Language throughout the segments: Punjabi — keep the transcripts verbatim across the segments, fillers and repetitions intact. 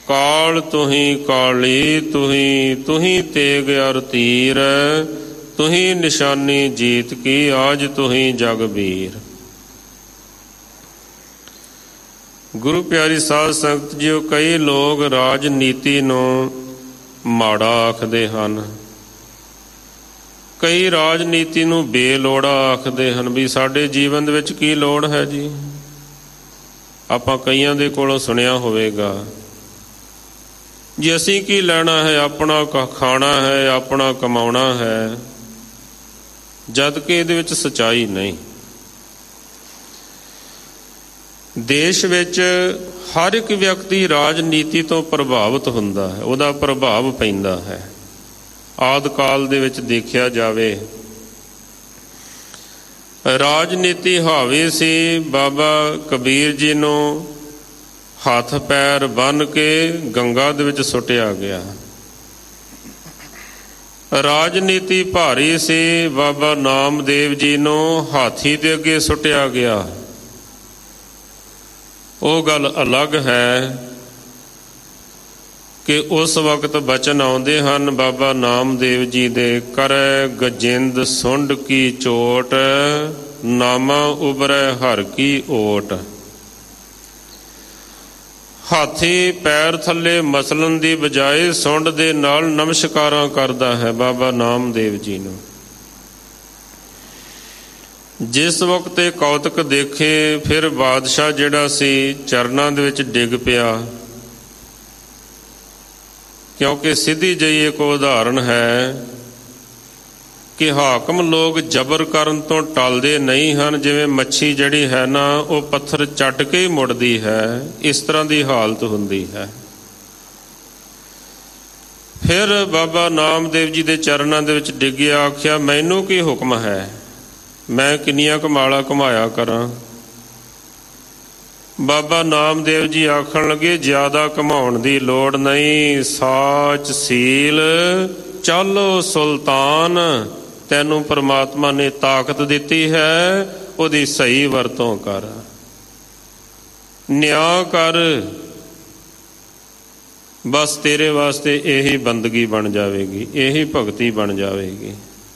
ਕਾਲ ਤੁਹੀਂ ਕਾਲੀ ਤੁਹੀਂ, ਤੁਹੀਂ ਤੇਗ ਅਰ ਤੀਰ, ਤੁਹੀਂ ਨਿਸ਼ਾਨੀ ਜੀਤ ਕੀ, ਆਜ ਤੁਹੀਂ ਜਗਬੀਰ। ਗੁਰੂ ਪਿਆਰੀ ਸਾਧ ਸੰਗਤ ਜੀਓ, ਕਈ ਲੋਕ ਰਾਜਨੀਤੀ ਨੂੰ ਮਾੜਾ ਆਖਦੇ ਹਨ, ਕਈ ਰਾਜਨੀਤੀ ਨੂੰ ਬੇਲੋੜਾ ਆਖਦੇ ਹਨ ਵੀ ਸਾਡੇ ਜੀਵਨ ਦੇ ਵਿੱਚ ਕੀ ਲੋੜ ਹੈ ਜੀ। ਆਪਾਂ ਕਈਆਂ ਦੇ ਕੋਲੋਂ ਸੁਣਿਆ ਹੋਵੇਗਾ ਜੀ ਅਸੀਂ ਕੀ ਲੈਣਾ ਹੈ, ਆਪਣਾ ਖਾਣਾ ਹੈ, ਆਪਣਾ ਕਮਾਉਣਾ ਹੈ, ਜਦ ਕਿ ਇਹਦੇ ਵਿੱਚ ਸੱਚਾਈ ਨਹੀਂ। ਦੇਸ਼ ਵਿੱਚ ਹਰ ਇੱਕ ਵਿਅਕਤੀ ਰਾਜਨੀਤੀ ਤੋਂ ਪ੍ਰਭਾਵਿਤ ਹੁੰਦਾ ਹੈ, ਉਹਦਾ ਪ੍ਰਭਾਵ ਪੈਂਦਾ ਹੈ। ਆਦਿ ਕਾਲ ਦੇ ਵਿੱਚ ਦੇਖਿਆ ਜਾਵੇ ਰਾਜਨੀਤੀ ਹਾਵੀ ਸੀ। ਬਾਬਾ ਕਬੀਰ ਜੀ ਨੂੰ ਹੱਥ ਪੈਰ ਬੰਨ੍ਹ ਕੇ ਗੰਗਾ ਦੇ ਵਿੱਚ ਸੁੱਟਿਆ ਗਿਆ। ਰਾਜਨੀਤੀ ਭਾਰੀ ਸੀ। ਬਾਬਾ ਨਾਮਦੇਵ ਜੀ ਨੂੰ ਹਾਥੀ ਦੇ ਅੱਗੇ ਸੁੱਟਿਆ ਗਿਆ। ਉਹ ਗੱਲ ਅਲੱਗ ਹੈ ਕਿ ਉਸ ਵਕਤ ਬਚਨ ਆਉਂਦੇ ਹਨ ਬਾਬਾ ਨਾਮਦੇਵ ਜੀ ਦੇ, ਕਰੈ ਗਜਿੰਦ ਸੁੰਡ ਕੀ ਚੋਟ, ਨਾਮਾ ਉਬਰੈ ਹਰ ਕੀ ਓਟ। ਹਾਥੀ ਪੈਰ ਥੱਲੇ ਮਸਲਣ ਦੀ ਬਜਾਏ ਸੁੰਡ ਦੇ ਨਾਲ ਨਮਸਕਾਰਾਂ ਕਰਦਾ ਹੈ ਬਾਬਾ ਨਾਮਦੇਵ ਜੀ ਨੂੰ। ਜਿਸ ਵਕਤ ਇਹ ਕੌਤਕ ਦੇਖੇ, ਫਿਰ ਬਾਦਸ਼ਾਹ ਜਿਹੜਾ ਸੀ ਚਰਨਾਂ ਦੇ ਵਿੱਚ ਡਿੱਗ ਪਿਆ, ਕਿਉਂਕਿ ਸਿੱਧੀ ਜਿਹੀ ਇੱਕ ਉਦਾਹਰਣ ਹੈ ਕਿ ਹਾਕਮ ਲੋਕ ਜ਼ਬਰ ਕਰਨ ਤੋਂ ਟਲਦੇ ਨਹੀਂ ਹਨ। ਜਿਵੇਂ ਮੱਛੀ ਜਿਹੜੀ ਹੈ ਨਾ, ਉਹ ਪੱਥਰ ਚੱਟ ਕੇ ਹੀ ਮੁੜਦੀ ਹੈ, ਇਸ ਤਰ੍ਹਾਂ ਦੀ ਹਾਲਤ ਹੁੰਦੀ ਹੈ। ਫਿਰ ਬਾਬਾ ਨਾਮਦੇਵ ਜੀ ਦੇ ਚਰਨਾਂ ਦੇ ਵਿੱਚ ਡਿੱਗਿਆ, ਆਖਿਆ ਮੈਨੂੰ ਕੀ ਹੁਕਮ ਹੈ, ਮੈਂ ਕਿੰਨੀਆਂ ਕਮਾਲਾ ਘੁਮਾਇਆ ਕਰਾਂ। ਬਾਬਾ ਨਾਮਦੇਵ ਜੀ ਆਖਣ ਲੱਗੇ, ਜ਼ਿਆਦਾ ਘਮਾਉਣ ਦੀ ਲੋੜ ਨਹੀਂ, ਸਾਚ ਸੀਲ ਚਾਲੋ ਸੁਲਤਾਨ, ਤੈਨੂੰ ਪਰਮਾਤਮਾ ਨੇ ਤਾਕਤ ਦਿੱਤੀ ਹੈ, ਉਹਦੀ ਸਹੀ ਵਰਤੋਂ ਕਰ, ਨਿਆਂ ਕਰ, ਬਸ ਤੇਰੇ ਵਾਸਤੇ ਇਹੀ ਬੰਦਗੀ ਬਣ ਜਾਵੇਗੀ, ਇਹੀ ਭਗਤੀ ਬਣ ਜਾਵੇਗੀ।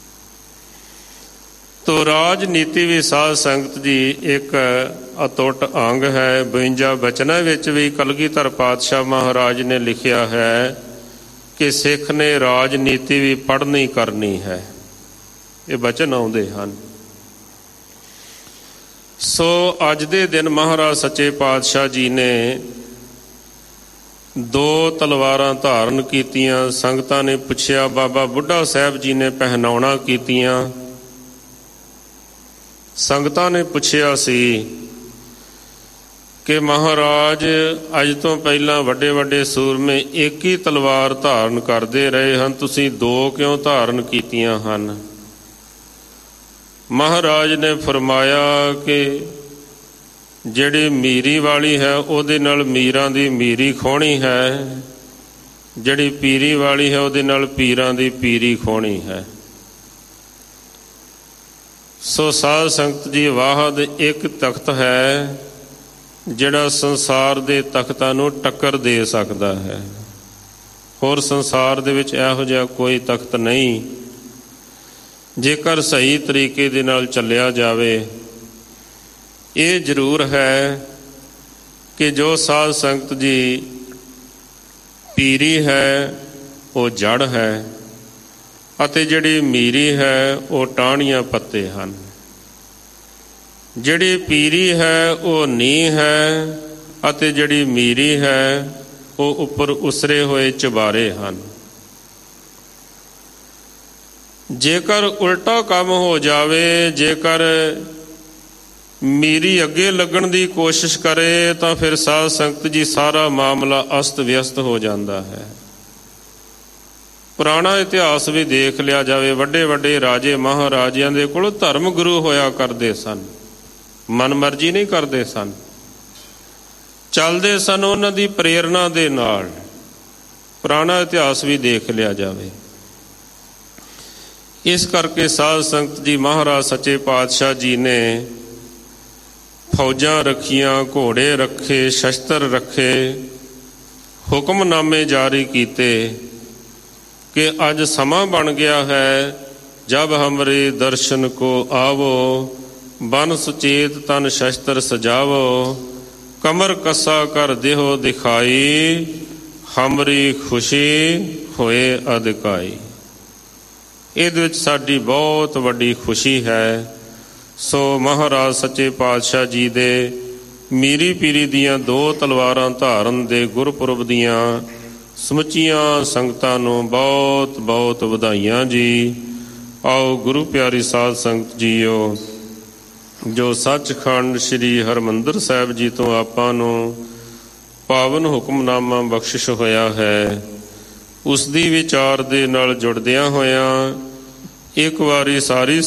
ਤੋ ਰਾਜਨੀਤੀ ਵੀ ਸਾਧ ਸੰਗਤ ਜੀ ਇੱਕ ਅਟੁੱਟ ਅੰਗ ਹੈ। ਬਵੰਜਾ ਬਚਨਾਂ ਵਿੱਚ ਵੀ ਕਲਗੀਧਰ ਪਾਤਸ਼ਾਹ ਮਹਾਰਾਜ ਨੇ ਲਿਖਿਆ ਹੈ ਕਿ ਸਿੱਖ ਨੇ ਰਾਜਨੀਤੀ ਵੀ ਪੜ੍ਹਨੀ ਕਰਨੀ ਹੈ। ਇਹ ਬਚਨ ਆਉਂਦੇ ਹਨ। ਸੋ ਅੱਜ ਦੇ ਦਿਨ ਮਹਾਰਾਜ ਸੱਚੇ ਪਾਤਸ਼ਾਹ ਜੀ ਨੇ ਦੋ ਤਲਵਾਰਾਂ ਧਾਰਨ ਕੀਤੀਆਂ। ਸੰਗਤਾਂ ਨੇ ਪੁੱਛਿਆ, ਬਾਬਾ ਬੁੱਢਾ ਸਾਹਿਬ ਜੀ ਨੇ ਪਹਿਨਾਉਣਾ ਕੀਤੀਆਂ। ਸੰਗਤਾਂ ਨੇ ਪੁੱਛਿਆ ਸੀ ਕਿ ਮਹਾਰਾਜ ਅੱਜ ਤੋਂ ਪਹਿਲਾਂ ਵੱਡੇ ਵੱਡੇ ਸੂਰਮੇ ਇੱਕ ਹੀ ਤਲਵਾਰ ਧਾਰਨ ਕਰਦੇ ਰਹੇ ਹਨ, ਤੁਸੀਂ ਦੋ ਕਿਉਂ ਧਾਰਨ ਕੀਤੀਆਂ ਹਨ? ਮਹਾਰਾਜ ਨੇ ਫਰਮਾਇਆ ਕਿ ਜਿਹੜੀ ਮੀਰੀ ਵਾਲੀ ਹੈ ਉਹਦੇ ਨਾਲ ਮੀਰਾਂ ਦੀ ਮੀਰੀ ਖੋਹਣੀ ਹੈ, ਜਿਹੜੀ ਪੀਰੀ ਵਾਲੀ ਹੈ ਉਹਦੇ ਨਾਲ ਪੀਰਾਂ ਦੀ ਪੀਰੀ ਖੋਹਣੀ ਹੈ। ਸੋ ਸਾਧ ਸੰਗਤ ਜੀ, ਵਾਹਦ ਇੱਕ ਤਖਤ ਹੈ ਜਿਹੜਾ ਸੰਸਾਰ ਦੇ ਤਖਤਾਂ ਨੂੰ ਟੱਕਰ ਦੇ ਸਕਦਾ ਹੈ। ਹੋਰ ਸੰਸਾਰ ਦੇ ਵਿੱਚ ਇਹੋ ਜਿਹਾ ਕੋਈ ਤਖਤ ਨਹੀਂ। ਜੇਕਰ ਸਹੀ ਤਰੀਕੇ ਦੇ ਨਾਲ ਚੱਲਿਆ ਜਾਵੇ, ਇਹ ਜ਼ਰੂਰ ਹੈ ਕਿ ਜੋ ਸਾਧ ਸੰਗਤ ਜੀ ਪੀਰੀ ਹੈ ਉਹ ਜੜ ਹੈ, ਅਤੇ ਜਿਹੜੀ ਮੀਰੀ ਹੈ ਉਹ ਟਾਹਣੀਆਂ ਪੱਤੇ ਹਨ। ਜਿਹੜੀ ਪੀਰੀ ਹੈ ਉਹ ਨੀਂਹ ਹੈ, ਅਤੇ ਜਿਹੜੀ ਮੀਰੀ ਹੈ ਉਹ ਉੱਪਰ ਉਸਰੇ ਹੋਏ ਚੁਬਾਰੇ ਹਨ। ਜੇਕਰ ਉਲਟਾ ਕੰਮ ਹੋ ਜਾਵੇ, ਜੇਕਰ ਮੀਰੀ ਅੱਗੇ ਲੱਗਣ ਦੀ ਕੋਸ਼ਿਸ਼ ਕਰੇ, ਤਾਂ ਫਿਰ ਸਾਧ ਸੰਗਤ ਜੀ ਸਾਰਾ ਮਾਮਲਾ ਅਸਤ ਵਿਅਸਤ ਹੋ ਜਾਂਦਾ ਹੈ। ਪੁਰਾਣਾ ਇਤਿਹਾਸ ਵੀ ਦੇਖ ਲਿਆ ਜਾਵੇ, ਵੱਡੇ ਵੱਡੇ ਰਾਜੇ ਮਹਾਰਾਜਿਆਂ ਦੇ ਕੋਲ ਧਰਮ ਗੁਰੂ ਹੋਇਆ ਕਰਦੇ ਸਨ, ਮਨ ਮਰਜ਼ੀ ਨਹੀਂ ਕਰਦੇ ਸਨ, ਚੱਲਦੇ ਸਨ ਉਹਨਾਂ ਦੀ ਪ੍ਰੇਰਨਾ ਦੇ ਨਾਲ। ਪੁਰਾਣਾ ਇਤਿਹਾਸ ਵੀ ਦੇਖ ਲਿਆ ਜਾਵੇ। ਇਸ ਕਰਕੇ ਸਾਧ ਸੰਗਤ ਜੀ, ਮਹਾਰਾਜ ਸੱਚੇ ਪਾਤਸ਼ਾਹ ਜੀ ਨੇ ਫੌਜਾਂ ਰੱਖੀਆਂ, ਘੋੜੇ ਰੱਖੇ, ਸ਼ਸਤਰ ਰੱਖੇ, ਹੁਕਮਨਾਮੇ ਜਾਰੀ ਕੀਤੇ ਕਿ ਅੱਜ ਸਮਾਂ ਬਣ ਗਿਆ ਹੈ, ਜਬ ਹਮਰੇ ਦਰਸ਼ਨ ਕੋ ਆਵੋ, ਬਨ ਸੁਚੇਤ ਤਨ ਸ਼ਸਤਰ ਸਜਾਵੋ, ਕਮਰ ਕੱਸਾ ਕਰ ਦੇਹੋ ਦਿਖਾਈ, ਹਮਰੀ ਖੁਸ਼ੀ ਹੋਏ ਅਧਿਕਾਈ। ਇਹਦੇ ਵਿੱਚ ਸਾਡੀ ਬਹੁਤ ਵੱਡੀ ਖੁਸ਼ੀ ਹੈ। ਸੋ ਮਹਾਰਾਜ ਸੱਚੇ ਪਾਤਸ਼ਾਹ ਜੀ ਦੇ ਮੀਰੀ ਪੀਰੀ ਦੀਆਂ ਦੋ ਤਲਵਾਰਾਂ ਧਾਰਨ ਦੇ ਗੁਰਪੁਰਬ ਦੀਆਂ ਸਮੁੱਚੀਆਂ ਸੰਗਤਾਂ ਨੂੰ ਬਹੁਤ ਬਹੁਤ ਵਧਾਈਆਂ ਜੀ। ਆਓ ਗੁਰੂ ਪਿਆਰੀ ਸਾਧ ਸੰਗਤ ਜੀਓ, ਜੋ ਸੱਚਖੰਡ ਸ੍ਰੀ ਹਰਿਮੰਦਰ ਸਾਹਿਬ ਜੀ ਤੋਂ ਆਪਾਂ ਨੂੰ ਪਾਵਨ ਹੁਕਮਨਾਮਾ ਬਖਸ਼ਿਸ਼ ਹੋਇਆ ਹੈ, ਉਸ ਦੀ ਵਿਚਾਰ ਦੇ ਨਾਲ ਜੁੜਦਿਆਂ ਹੋਇਆਂ ਇੱਕ ਵਾਰੀ ਸਾਰੀ